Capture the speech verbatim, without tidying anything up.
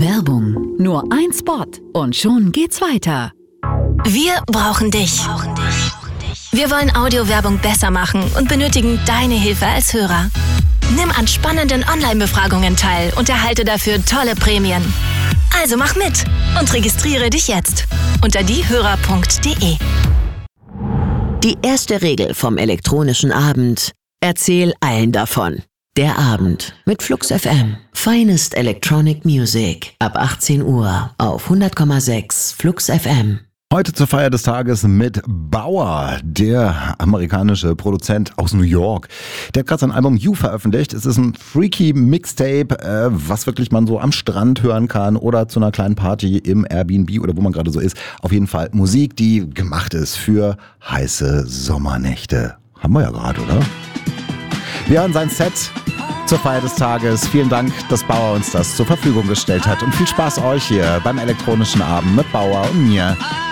Werbung. Nur ein Spot und schon geht's weiter. Wir brauchen dich. Wir wollen Audiowerbung besser machen und benötigen deine Hilfe als Hörer. Nimm an spannenden Online-Befragungen teil und erhalte dafür tolle Prämien. Also mach mit und registriere dich jetzt unter diehörer punkt de. Die erste Regel vom elektronischen Abend: Erzähl allen davon. Der Abend mit Flux F M. Finest Electronic Music. Ab achtzehn Uhr auf hundert Komma sechs Flux F M. Heute zur Feier des Tages mit Bauer, der amerikanische Produzent aus New York. Der hat gerade sein Album You veröffentlicht. Es ist ein freaky Mixtape, äh, was wirklich man so am Strand hören kann oder zu einer kleinen Party im Airbnb oder wo man gerade so ist. Auf jeden Fall Musik, die gemacht ist für heiße Sommernächte. Haben wir ja gerade, oder? Wir hören sein Set zur Feier des Tages. Vielen Dank, dass Bauer uns das zur Verfügung gestellt hat. Und viel Spaß euch hier beim elektronischen Abend mit Bauer und mir.